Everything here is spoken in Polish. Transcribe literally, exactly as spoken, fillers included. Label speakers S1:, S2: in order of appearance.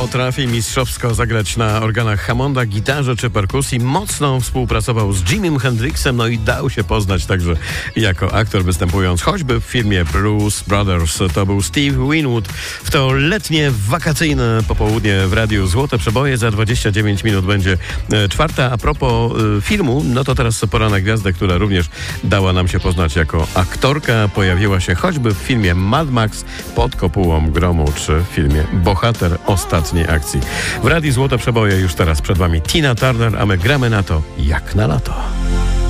S1: Potrafi mistrzowsko zagrać na organach Hammonda, gitarze czy perkusji. Mocno współpracował z Jimim Hendrixem, no i dał się poznać także jako aktor, występując choćby w filmie Blues Brothers. To był Steve Winwood. W to letnie, wakacyjne popołudnie w Radiu Złote Przeboje. Za dwadzieścia dziewięć minut będzie czwarta. A propos y, filmu, no to teraz pora na gwiazdę, która również dała nam się poznać jako aktorka. Pojawiła się choćby w filmie Mad Max, Pod kopułą gromu, czy w filmie Bohater ostatniej akcji. W Radiu Złote Przeboje już teraz przed wami Tina Turner, a my gramy na to jak na lato.